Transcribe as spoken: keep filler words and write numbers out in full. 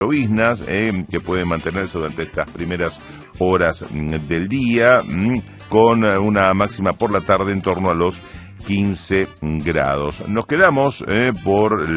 lloviznas eh, que pueden mantenerse durante estas primeras horas del día, con una máxima por la tarde en torno a los quince grados. Nos quedamos eh, por